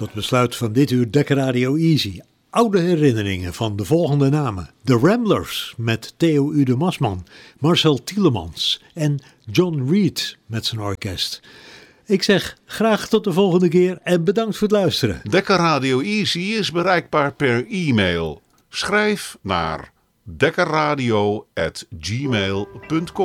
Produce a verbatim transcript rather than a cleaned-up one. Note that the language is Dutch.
tot besluit van dit uur Dekker Radio Easy. Oude herinneringen van de volgende namen. The Ramblers met Theo Ude Masman, Marcel Tielemans en John Reed met zijn orkest. Ik zeg graag tot de volgende keer en bedankt voor het luisteren. Dekker Radio Easy is bereikbaar per e-mail. Schrijf naar dekkerradio at gmail punt com.